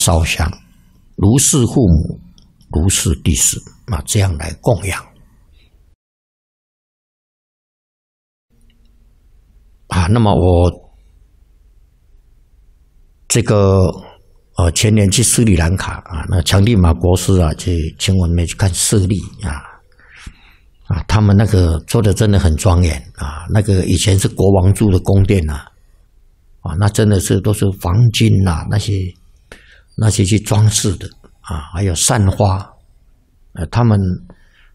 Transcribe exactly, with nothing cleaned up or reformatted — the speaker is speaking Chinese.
烧香，如是父母，如是弟子啊，这样来供养啊。那么我这个呃前年去斯里兰卡啊，那强地马博士啊，去请我们去看舍利啊啊，他们那个做的真的很庄严啊，那个以前是国王住的宫殿啊。啊，那真的是都是黄金呐、啊，那些那些去装饰的啊，还有散花，呃，他们